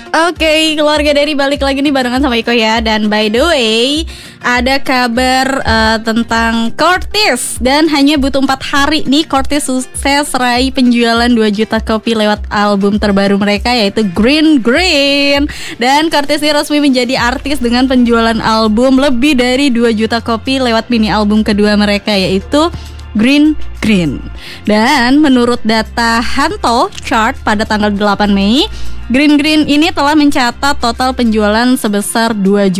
Oke, keluarga dari balik lagi nih barengan sama Iko ya. Dan by the way, ada kabar tentang Cortez. Dan hanya butuh 4 hari nih Cortez sukses raih penjualan 2 juta kopi lewat album terbaru mereka, yaitu Green Green. Dan Cortez ini resmi menjadi artis dengan penjualan album lebih dari 2 juta kopi lewat mini album kedua mereka, yaitu Green Green. Dan menurut data Hanto Chart pada tanggal 8 Mei, Green Green ini telah mencatat total penjualan sebesar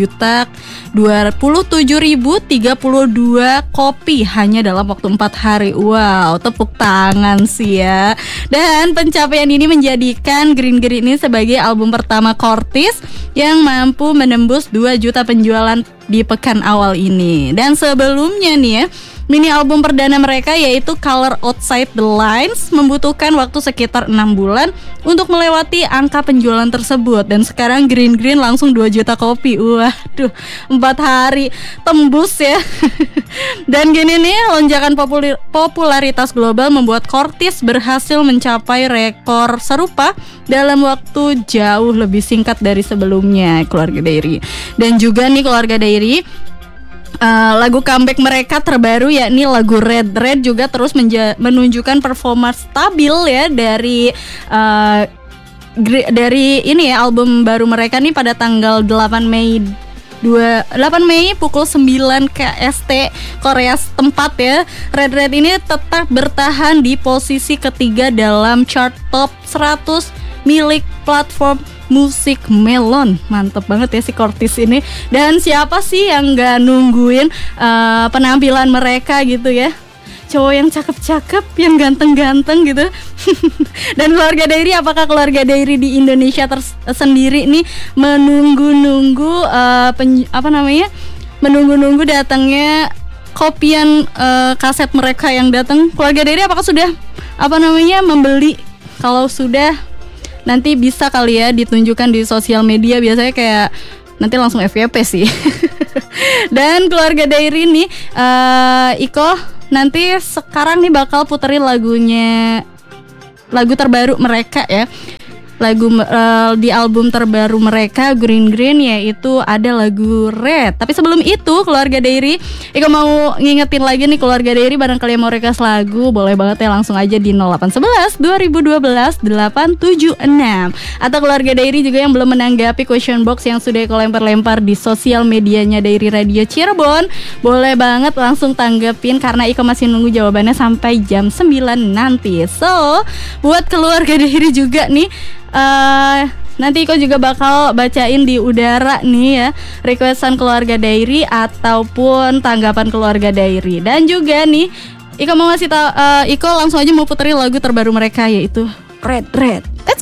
2.027.032 kopi hanya dalam waktu 4 hari. Wow, tepuk tangan sih ya. Dan pencapaian ini menjadikan Green Green ini sebagai album pertama Cortez yang mampu menembus 2 juta penjualan di pekan awal ini. Dan sebelumnya nih ya, mini album perdana mereka yaitu Color Outside the Lines membutuhkan waktu sekitar 6 bulan untuk melewati angka penjualan tersebut. Dan sekarang Green Green langsung 2 juta kopi. Waduh, 4 hari tembus ya. Dan gini nih, lonjakan popularitas global membuat Cortez berhasil mencapai rekor serupa dalam waktu jauh lebih singkat dari sebelumnya, keluarga Dairy. Dan juga nih keluarga Dairy, lagu comeback mereka terbaru yakni lagu Red Red juga terus menunjukkan performa stabil ya dari ini ya album baru mereka nih pada tanggal 8 Mei pukul 9 KST Korea setempat ya. Red Red ini tetap bertahan di posisi ketiga dalam chart top 100 milik platform musik Melon. Mantep banget ya si Cortez ini. Dan siapa sih yang gak nungguin penampilan mereka gitu ya, cowok yang cakep-cakep, yang ganteng-ganteng gitu. Dan keluarga Dairy, apakah keluarga Dairy di Indonesia sendiri nih menunggu-nunggu menunggu-nunggu datangnya kopian kaset mereka yang datang? Keluarga Dairy apakah sudah membeli? Kalau sudah, nanti bisa kali ya ditunjukkan di sosial media, biasanya kayak nanti langsung FYP sih. Dan keluarga Dairy nih, Iko nanti sekarang nih bakal puterin lagu terbaru mereka ya. Lagu di album terbaru mereka Green Green, yaitu ada lagu Red. Tapi sebelum itu keluarga Dairy, Iko mau ngingetin lagi nih keluarga Dairy, barangkali mau request lagu boleh banget ya, langsung aja di 0811 2012 876. Atau keluarga Dairy juga yang belum menanggapi question box yang sudah Iko lempar-lempar di sosial medianya Dairy Radio Cirebon, boleh banget langsung tanggepin karena Iko masih nunggu jawabannya sampai jam 9 nanti. So buat keluarga Dairy juga nih, nanti Iko juga bakal bacain di udara nih ya requestan keluarga Dairy ataupun tanggapan keluarga Dairy. Dan juga nih Iko mau ngasih tahu, Iko langsung aja mau puterin lagu terbaru mereka yaitu Red Red.